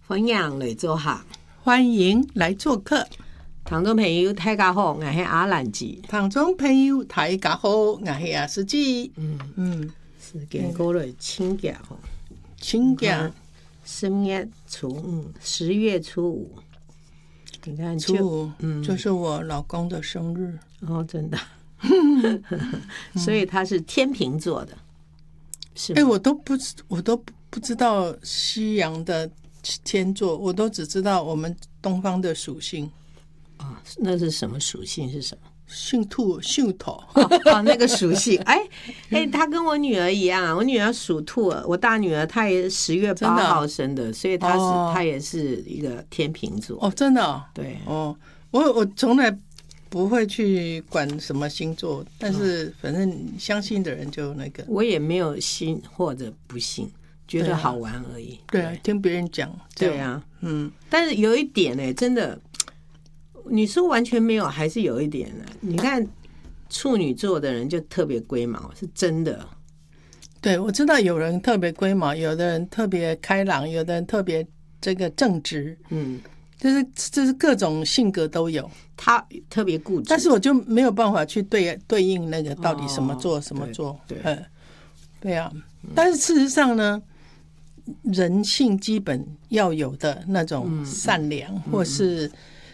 分享来做客， 欢迎来做客。 听众朋友大家好，我是阿兰姐。 听众朋友大家好，我是阿司机。 时间过了请假吼， 请假 10月初5，你看初5，就是我老公的生日哦，真的，所以他是天秤座的，是吗？ 我都不知道西洋的天座，我都只知道我们东方的属性。 那是什么属性？是什么？ 姓兔，姓头。 那个属性，他跟我女儿一样啊。我女儿属兔，我大女儿她也10月8号生的，所以她也是一个天秤座。 哦，真的哦。 对哦，我从来不会去管什么星座，但是反正相信的人就那个。 我也没有信或者不信，觉得好玩而已。 对啊，听别人讲。 对啊，但是有一点呢，真的。你说完全没有，还是有一点的。你看处女座的人就特别龟毛，是真的。 对，我知道有人特别龟毛，有的人特别开朗，有的人特别这个正直，就是各种性格都有。 他特别固执， 但是我就没有办法去对应那个到底什么座什么座。对啊。但是事实上呢，人性基本要有的那种善良，或是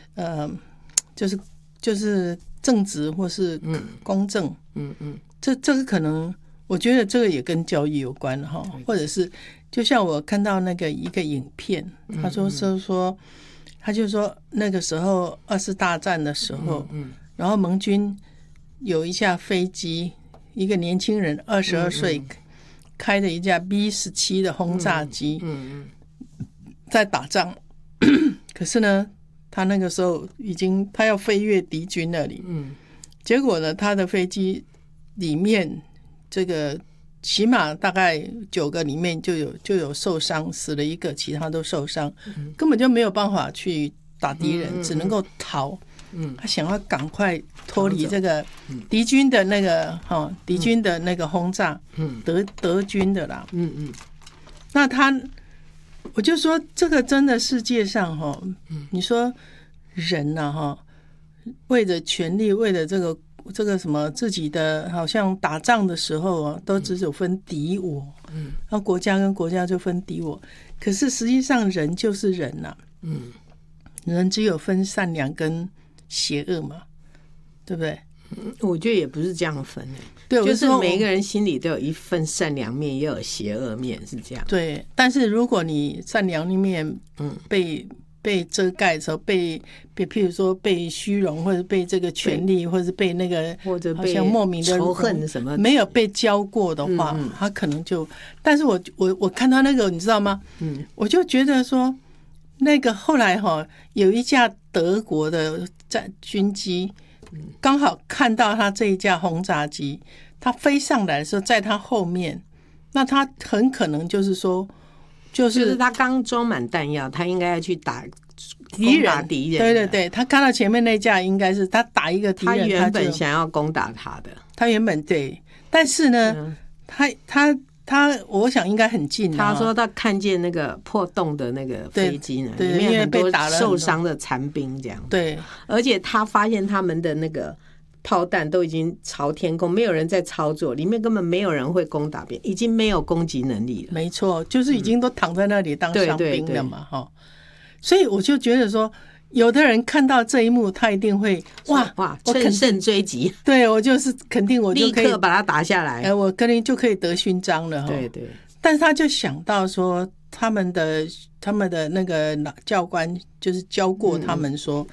就是正直或是公正，这个可能我觉得这个也跟教育有关哈，或者是就像我看到那个一个影片，他就说那个时候2次大战的时候，然后盟军有一架飞机，一个年轻人22岁开的一架 B-17的轰炸机，在打仗，可是呢。他那个时候他要飞越敌军那里，结果呢，他的飞机里面这个起码大概9个里面就有受伤，死了1个，其他都受伤，根本就没有办法去打敌人，只能够逃。他想要赶快脱离这个敌军的那个敌军的那个轰炸，德军的啦。那我就说这个真的世界上你说人啊为了权力，为了这个什么自己的，好像打仗的时候都只有分敌我，然后国家跟国家就分敌我，可是实际上人就是人啊，人只有分善良跟邪恶嘛，对不对？ 我觉得也不是这样分对， 就是每一个人心里都有一份善良面，也有邪恶面，是这样。 对，但是如果你善良面被遮盖的时候，譬如说被虚荣，或者被这个权力，或者被那个或者被好像莫名的仇恨什么， 没有被教过的话，他可能就。但是我看到那个，你知道吗？我就觉得说，那个后来有一架德国的军机。刚好看到他这一架轰炸机，他飞上来的时候，在他后面，那他很可能就是说，就是他刚装满弹药，他应该要去打敌人。 对，他看到前面那架应该是他打一个敌人， 他原本想要攻打他的， 他原本对，但是呢，他我想应该很近。 他说他看见那个破洞的那个飞机呢，里面很多受伤的残兵这样。 对， 而且他发现他们的那个炮弹都已经朝天空，没有人在操作，里面根本没有人会攻打别人，已经没有攻击能力了。 没错，就是已经都躺在那里当伤兵了嘛，所以我就觉得说。有的人看到这一幕，他一定会哇乘胜追击。 对，我就是肯定我就可以立刻把它打下来。 我肯定就可以得勋章了。 对。 但是他就想到说，他们的那个教官就是教过他们说，